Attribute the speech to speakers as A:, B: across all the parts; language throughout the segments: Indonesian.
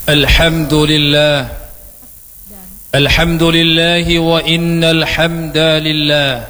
A: الحمد لله الحمد لله وإن الحمد لله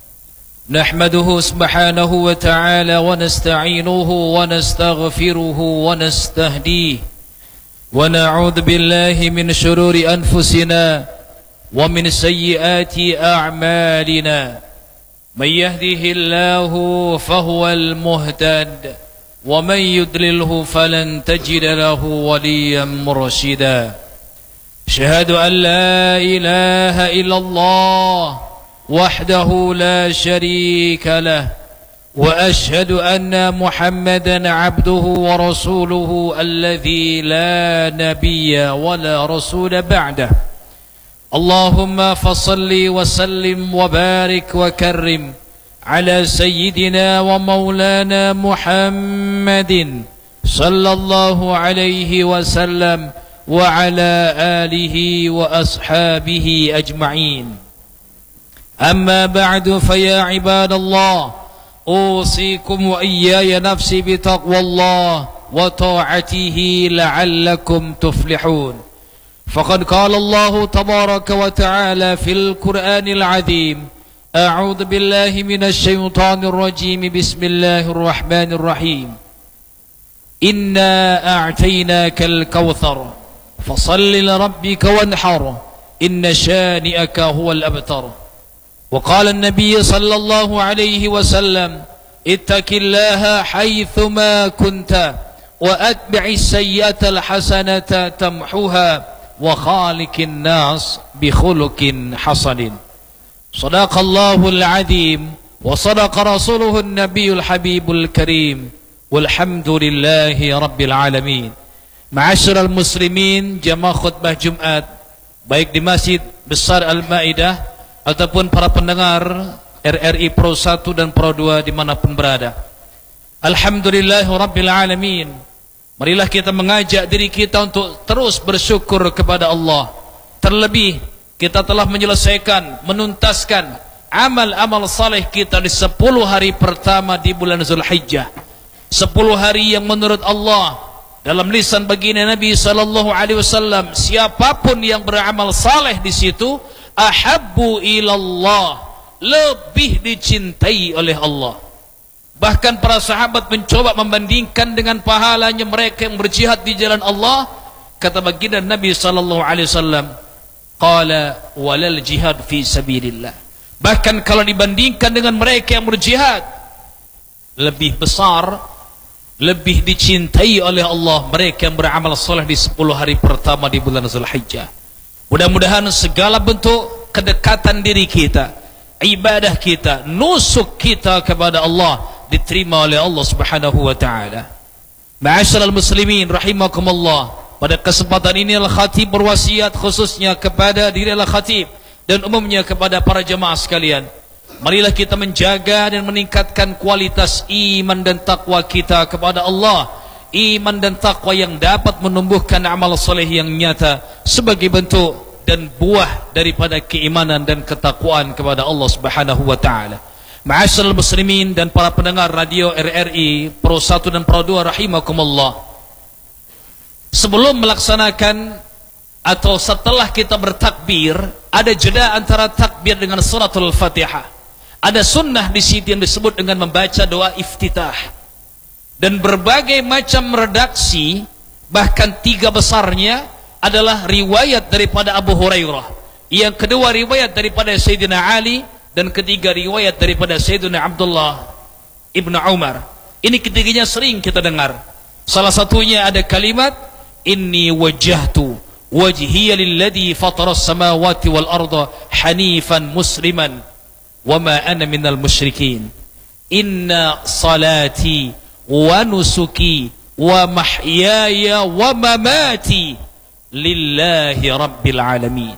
A: نحمده سبحانه وتعالى ونستعينه ونستغفره ونستهديه ونعوذ بالله من شرور أنفسنا ومن سيئات أعمالنا من يهده الله فهو المهتد ومن يضلله فلن تجد له وليا مرشدا أشهد أن لا إله إلا الله وحده لا شريك له وأشهد أن محمدا عبده ورسوله الذي لا نبي ولا رسول بعده اللهم فصل وسلم وبارك وكرم على سيدنا ومولانا محمد صلى الله عليه وسلم وعلى آله وأصحابه أجمعين أما بعد فيا عباد الله أوصيكم وإياي نفسي بتقوى الله وطاعته لعلكم تفلحون فقد قال الله تبارك وتعالى في القرآن العظيم أعوذ بالله من الشيطان الرجيم بسم الله الرحمن الرحيم إنا أعطيناك الكوثر فصل لربك وانحر إن شانئك هو الأبتر وقال النبي صلى الله عليه وسلم اتق الله حيثما كنت وأتبع السيئة الحسنة تمحوها وخالق الناس بخلق حسن صدق الله العظيم وصدق رسوله النبي الحبيب الكريم والحمد لله رب العالمين. Ma'asyiral muslimin, jamaah khutbah Jumat baik di Masjid Besar Al-Maidah ataupun para pendengar RRI Pro 1 dan Pro 2 dimanapun berada. Alhamdulillah Rabbil Alamin. Marilah kita mengajak diri kita untuk terus bersyukur kepada Allah. Terlebih kita telah menyelesaikan, menuntaskan amal-amal saleh kita di 10 hari pertama di bulan Zulhijjah. 10 hari yang menurut Allah dalam lisan baginda Nabi sallallahu alaihi wasallam, siapapun yang beramal saleh di situ ahabbu ilallah, lebih dicintai oleh Allah. Bahkan para sahabat mencoba membandingkan dengan pahalanya mereka yang berjihad di jalan Allah. Kata baginda Nabi sallallahu alaihi wasallam, qala walal jihad fi sabilillah. Bahkan kalau dibandingkan dengan mereka yang berjihad, lebih besar, lebih dicintai oleh Allah mereka yang beramal soleh di 10 hari pertama di bulan Zulhijjah. Mudah-mudahan segala bentuk kedekatan diri kita, ibadah kita, nusuk kita kepada Allah diterima oleh Allah Subhanahu wa taala. Ma'asyiral muslimin rahimakumullah. Pada kesempatan ini Al-Khatib berwasiat khususnya kepada diri Al-Khatib dan umumnya kepada para jemaah sekalian. Marilah kita menjaga dan meningkatkan kualitas iman dan takwa kita kepada Allah. Iman dan takwa yang dapat menumbuhkan amal soleh yang nyata sebagai bentuk dan buah daripada keimanan dan ketakwaan kepada Allah Subhanahu wa taala. Ma'asyiral muslimin dan para pendengar radio RRI Pro 1 dan Pro 2 rahimakumullah. Sebelum melaksanakan atau setelah kita bertakbir, ada jeda antara takbir dengan suratul Fatihah. Ada sunnah di situ yang disebut dengan membaca doa iftitah. Dan berbagai macam redaksi, bahkan 3 besarnya adalah riwayat daripada Abu Hurairah. Yang kedua riwayat daripada Sayyidina Ali, dan ketiga riwayat daripada Sayyidina Abdullah Ibn Umar. Ini ketiganya sering kita dengar. Salah satunya ada kalimat inni wajjahtu wajhiya lilladzi fataras samawati wal arda hanifan musliman wama ana minal musyrikin. Inna salati wa nusuki wa mahyaya wa mamati lillahi rabbil alamin.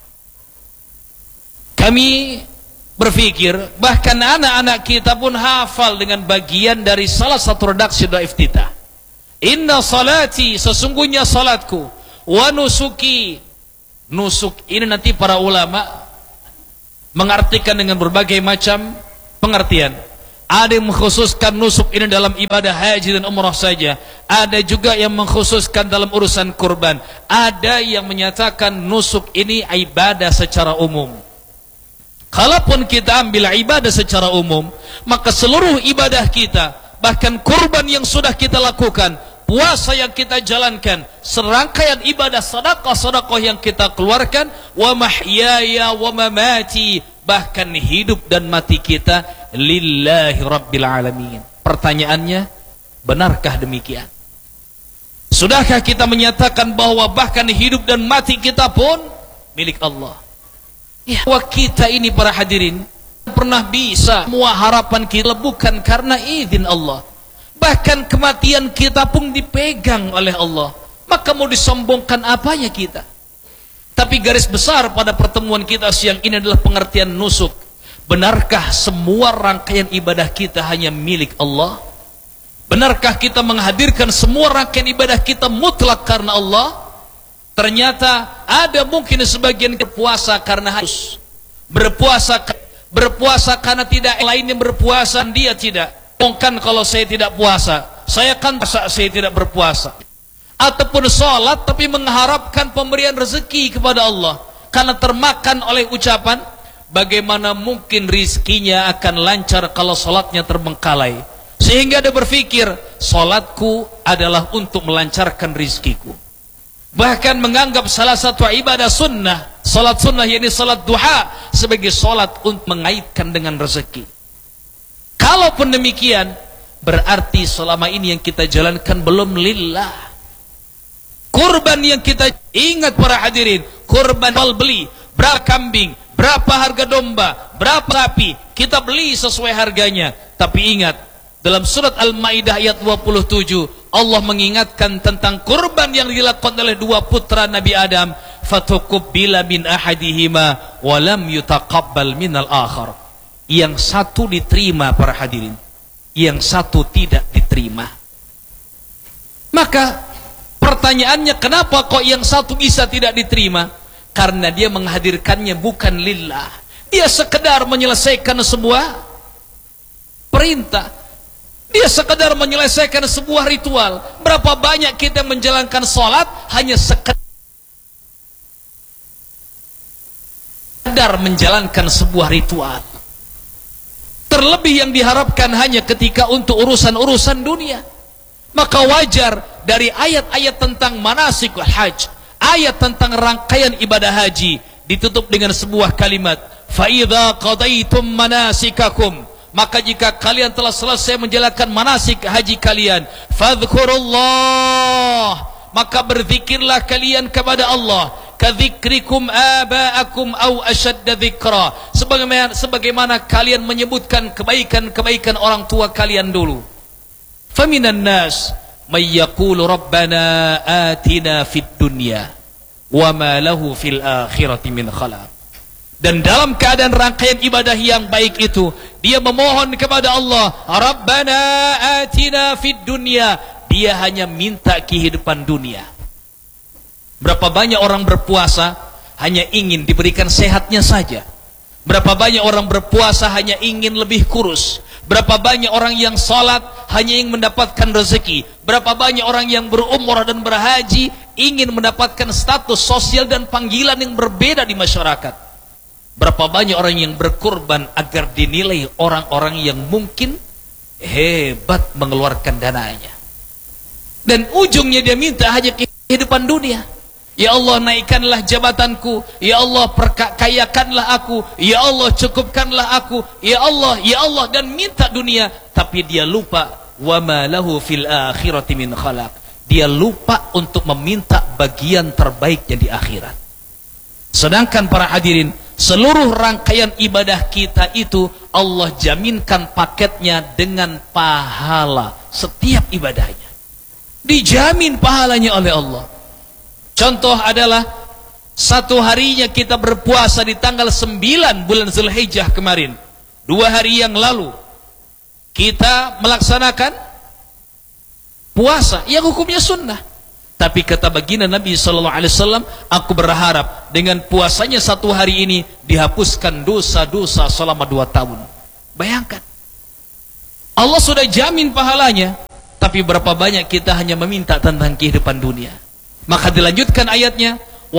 A: Kami berpikir bahkan anak-anak kita pun hafal dengan bagian dari salah satu redaksi doa iftitah. Inna salati, sesungguhnya salatku, wa nusuki. Nusuk ini nanti para ulama mengartikan dengan berbagai macam pengertian. Ada yang mengkhususkan nusuk ini dalam ibadah haji dan umrah saja. Ada juga yang mengkhususkan dalam urusan kurban. Ada yang menyatakan nusuk ini ibadah secara umum. Kalaupun kita ambil ibadah secara umum, maka seluruh ibadah kita, bahkan kurban yang sudah kita lakukan, puasa yang kita jalankan, serangkaian ibadah sedekah-sedekah yang kita keluarkan, wa mahyaya wa mamati, bahkan hidup dan mati kita lillahi rabbil alamin. Pertanyaannya, benarkah demikian? Sudahkah kita menyatakan bahwa bahkan hidup dan mati kita pun milik Allah? Ya, bahwa kita ini para hadirin pernah bisa, semua harapan kita bukan karena izin Allah. Bahkan kematian kita pun dipegang oleh Allah. Maka mau disombongkan apanya kita? Tapi garis besar pada pertemuan kita siang ini adalah pengertian nusuk. Benarkah semua rangkaian ibadah kita hanya milik Allah? Benarkah kita menghadirkan semua rangkaian ibadah kita mutlak karena Allah? Ternyata ada mungkin sebagian berpuasa karena harus berpuasa karena tidak lain yang berpuasa, dia tidak. Mungkin kalau saya tidak puasa, saya kan saya tidak berpuasa. Ataupun sholat tapi mengharapkan pemberian rezeki kepada Allah, karena termakan oleh ucapan, bagaimana mungkin rizkinya akan lancar kalau sholatnya terbengkalai, sehingga dia berpikir sholatku adalah untuk melancarkan rizkiku. Bahkan menganggap salah satu ibadah sunnah, sholat sunnah yakni sholat duha, sebagai sholat untuk mengaitkan dengan rezeki. Kalaupun demikian, berarti selama ini yang kita jalankan belum lillah. Kurban yang kita ingat para hadirin, kurban jual beli, berapa kambing, berapa harga domba, berapa sapi, kita beli sesuai harganya. Tapi ingat, dalam surat Al-Maidah ayat 27, Allah mengingatkan tentang kurban yang dilakukan oleh dua putra Nabi Adam, fatukubbila min ahadihima wa lam yutaqabbal minal akhar. Yang satu diterima para hadirin, yang satu tidak diterima. Maka pertanyaannya, kenapa kok yang satu bisa tidak diterima? Karena dia menghadirkannya bukan lillah. Dia sekedar menyelesaikan sebuah perintah, dia sekedar menyelesaikan sebuah ritual. Berapa banyak kita menjalankan sholat hanya sekedar menjalankan sebuah ritual. Terlebih yang diharapkan hanya ketika untuk urusan-urusan dunia. Maka wajar dari ayat-ayat tentang manasikul hajj, ayat tentang rangkaian ibadah haji, ditutup dengan sebuah kalimat, fa idza qadaitum manasikakum, maka jika kalian telah selesai menjalankan manasik haji kalian, fadhkurullah, maka berzikirlah kalian kepada Allah, kadzikrikum aba'akum au asyadda dzikra, sebagaimana kalian menyebutkan kebaikan-kebaikan orang tua kalian dulu. Faminan nas may yaqulu rabbana atina fid dunya wa ma lahu fil akhirati min khalaq. Dan dalam keadaan rangkaian ibadah yang baik itu, dia memohon kepada Allah, Rabbana atina fid dunya. Dia hanya minta kehidupan dunia. Berapa banyak orang berpuasa hanya ingin diberikan sehatnya saja. Berapa banyak orang berpuasa hanya ingin lebih kurus. Berapa banyak orang yang salat hanya ingin mendapatkan rezeki. Berapa banyak orang yang berumrah dan berhaji ingin mendapatkan status sosial dan panggilan yang berbeda di masyarakat. Berapa banyak orang yang berkorban agar dinilai orang-orang yang mungkin hebat mengeluarkan dananya. Dan ujungnya dia minta hanya kehidupan dunia. Ya Allah, naikkanlah jabatanku, ya Allah perkayakanlah aku, ya Allah cukupkanlah aku, ya Allah, dan minta dunia. Tapi dia lupa, wa ma lahu fil akhirati min khalaq. Dia lupa untuk meminta bagian terbaiknya di akhirat. Sedangkan para hadirin, seluruh rangkaian ibadah kita itu Allah jaminkan paketnya dengan pahala. Setiap ibadahnya dijamin pahalanya oleh Allah. Contoh adalah satu harinya kita berpuasa di tanggal 9 bulan Zulhijjah kemarin. 2 hari yang lalu kita melaksanakan puasa yang hukumnya sunnah. Tapi kata baginda Nabi SAW, aku berharap dengan puasanya 1 hari ini dihapuskan dosa-dosa selama 2 tahun. Bayangkan, Allah sudah jamin pahalanya, tapi berapa banyak kita hanya meminta tentang kehidupan dunia. Maka dilanjutkan ayatnya,